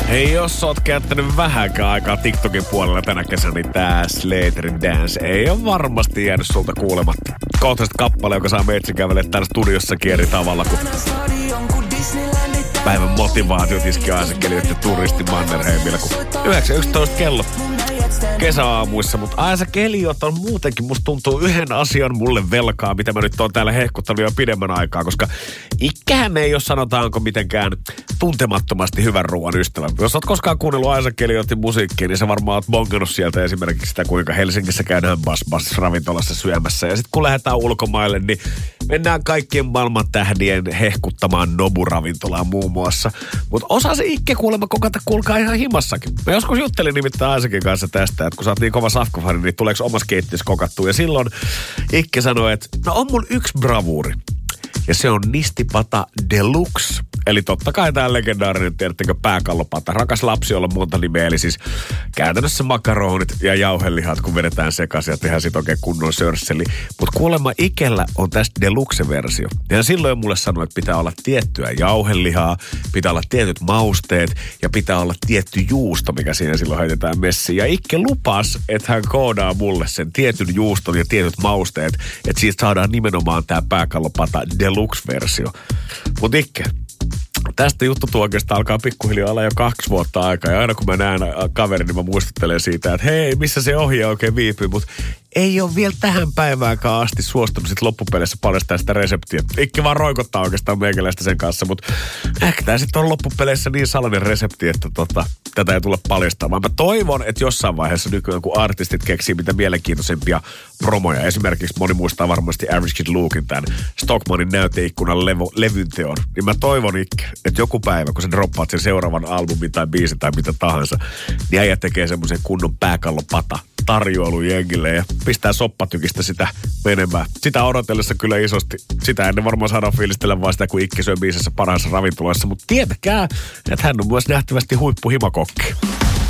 Hei, jos oot käyttänyt vähänkään aikaa TikTokin puolella tänä kesänä, niin tää Slaterin Dance ei ole varmasti jäänyt sulta kuulematta. Kohtaisesti kappale, joka saa meitsi kävelle täällä studiossakin eri tavalla kuin päivän motivaatiot iski Aisa-Keliot ja turisti Mannerheimillä, kun 9.11 kello kesäaamuissa, mutta Aisa-Keliot on muutenkin, musta tuntuu yhden asian mulle velkaa, mitä mä nyt oon täällä hehkuttanut jo pidemmän aikaa, koska ikään ei ole sanotaanko mitenkään tuntemattomasti hyvän ruoan ystävä. Jos oot koskaan kuunnellut Aisa-Keliotin musiikkia, niin sä varmaan oot bongannut sieltä esimerkiksi sitä, kuinka Helsingissä käydään Bas-ravintolassa syömässä. Ja sitten kun lähdetään ulkomaille, niin mennään kaikkien maailman tähdien hehkuttamaan Nobu-ravintolaan muun muassa. Mutta osaa se Ikke kuulemma kokata kuulkaa ihan himassakin. Mä joskus juttelin nimittäin Aisakin kanssa tästä, että kun sä oot niin kova safkofani, niin tuleeko omassa keittiössä kokattua. Ja silloin Ikke sanoi, että no on mun yksi bravuuri. Ja se on nistipata deluxe. Eli totta kai tää legendaarinen, tiedättekö, pääkallopata. Rakas lapsi, jolla on monta nimeä. Eli siis käytännössä makaronit ja jauhelihat, kun vedetään sekaisin ja tehdään sit oikein kunnon sörsseli. Mutta kuulemma Ikellä on tästä deluxe-versio. Ja silloin mulle sanoi, että pitää olla tiettyä jauhelihaa, pitää olla tietyt mausteet ja pitää olla tietty juusto, mikä siinä silloin heitetään messiin. Ja Ikke lupas, että hän koodaa mulle sen tietyn juuston ja tietyt mausteet, että siitä saadaan nimenomaan tää pääkallopata deluxe-versio. Mut Ikke, tästä juttutuokesta alkaa pikkuhiljaa olla jo 2 vuotta aikaa. Ja aina kun mä näen kaverin, niin mä muistuttelen siitä, että hei, missä se ohje oikein viipyy. Mutta ei ole vielä tähän päiväänkään asti suostunut sit loppupeleissä paljastaa sitä reseptiä. Ikke vaan roikottaa oikeastaan meikäläistä sen kanssa. Mutta ehkä tää sitten on loppupeleissä niin salainen resepti, että tätä ei tule paljastamaan. Mä toivon, että jossain vaiheessa nykyään, kun artistit keksii mitä mielenkiintoisempia promoja. Esimerkiksi moni muistaa varmasti Average Kid Luken tämän Stockmannin näyteikkunan levynteon. Niin mä toivon, Ikke, että joku päivä, kun sä droppaat sen seuraavan albumin tai biisin tai mitä tahansa, niin äijä tekee semmoisen kunnon pääkallopata tarjoilu jengille ja pistää soppatykistä sitä menemään. Sitä odotellessa kyllä isosti. Sitä ennen varmaan saadaan fiilistellä vaan sitä, kun Ikke syö biisissä parhaassa ravintoloissa, mutta tietäkää, että hän on myös nähtävästi huippuhimakokki.